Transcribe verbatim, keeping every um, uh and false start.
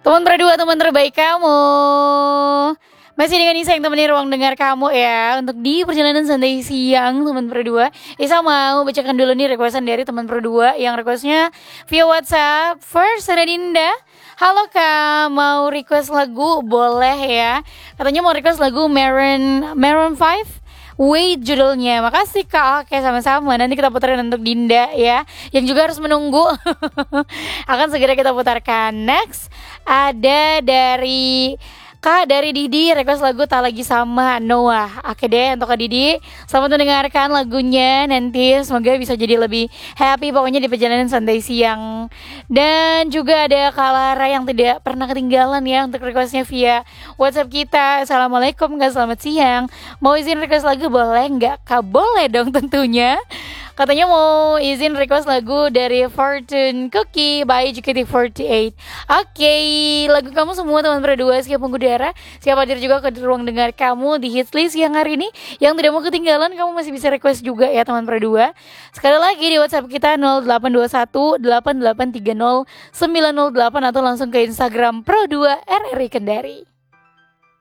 Teman berdua, teman terbaik kamu. Masih dengan Isa yang temenin ruang dengar kamu ya. Untuk di perjalanan santai siang teman berdua, Isa mau bacakan dulu nih requestan dari teman berdua yang requestnya via WhatsApp. First ada Dinda. Halo Kak, mau request lagu boleh ya? Katanya mau request lagu Maroon Maroon five. Wait judulnya. Makasih Kak. Oke, sama-sama. Nanti kita putarkan untuk Dinda ya, yang juga harus menunggu. Akan segera kita putarkan. Next ada dari Kak, dari Didi request lagu Tak Lagi Sama Noah. Oke deh untuk Kak Didi, selamat mendengarkan lagunya. Nanti semoga bisa jadi lebih happy pokoknya di perjalanan santai siang. Dan juga ada Kak Lara yang tidak pernah ketinggalan ya untuk requestnya via WhatsApp kita. Assalamualaikum Kak, selamat siang. Mau izin request lagu boleh nggak Kak? Boleh dong tentunya. Katanya mau izin request lagu dari Fortune Cookie by J K T forty-eight. Oke, okay, lagu kamu semua teman berdua siap mengudara, siap hadir juga ke ruang dengar kamu di hits list yang hari ini. Yang tidak mau ketinggalan, kamu masih bisa request juga ya teman berdua. Sekali lagi di WhatsApp kita nol delapan dua satu delapan delapan tiga nol sembilan nol delapan atau langsung ke Instagram Pro dua R R I Kendari.